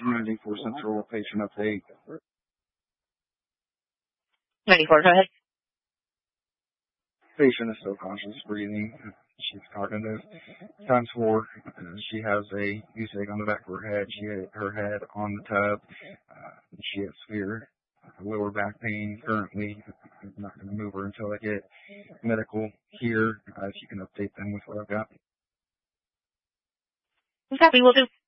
94 Central, patient update. 94, go ahead. Patient is still conscious, breathing. She's cognitive. Times 4. She has a goose egg on the back of her head. She hit her head on the tub. She has severe lower back pain currently. I'm not going to move her until I get medical here. If you can update them with what I've got. Copy, will do.